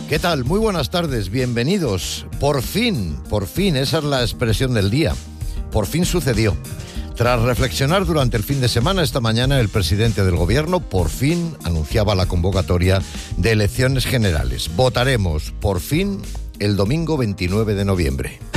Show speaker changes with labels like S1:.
S1: ¿Qué tal? Muy buenas tardes, bienvenidos. Por fin, esa es la expresión del día. Por fin sucedió. Tras reflexionar durante el fin de semana, esta mañana el presidente del gobierno por fin anunciaba la convocatoria de elecciones generales. Votaremos, por fin, el domingo 29 de noviembre.